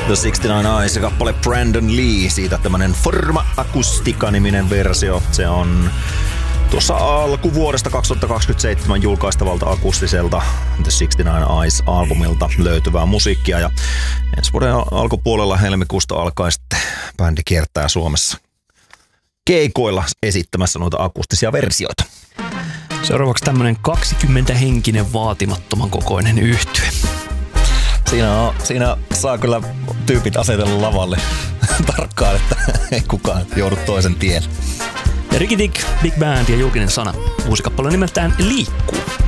The 69 Eyes ja kappale Brandon Lee, siitä tämmönen Forma Acoustica-niminen versio. Se on tuossa alkuvuodesta 2027 julkaistavalta akustiselta The 69 Eyes-albumilta löytyvää musiikkia. Ja ensi vuoden alkupuolella helmikuusta alkaen sitten bändi kiertää Suomessa keikoilla esittämässä noita akustisia versioita. Seuraavaksi tämmönen 20-henkinen vaatimattoman kokoinen yhtye. Siinä saa kyllä tyypit asetella lavalle tarkkaan, että ei kukaan joudu toisen tielle. Ricky Dick, Big Band ja Julkinen sana. Uusi kappale nimeltään Liikkuu.